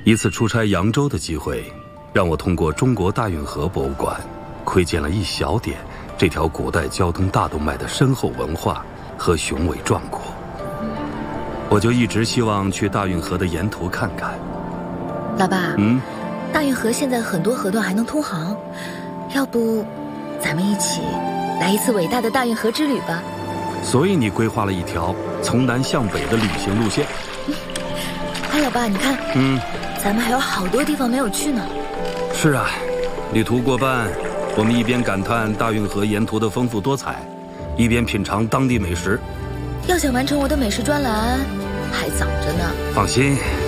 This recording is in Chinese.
一次出差扬州的机会，让我通过中国大运河博物馆，窥见了一小点这条古代交通大动脉的深厚文化和雄伟壮阔。我就一直希望去大运河的沿途看看。 老爸，大运河现在很多河段还能通航，要不咱们一起来一次伟大的大运河之旅吧？ 所以你规划了一条从南向北的旅行路线。 哎，老爸，你看，咱们还有好多地方没有去呢。 是啊，旅途过半，我们一边感叹大运河沿途的丰富多彩，一边品尝当地美食。 要想完成我的美食专栏，还早着呢。 放心，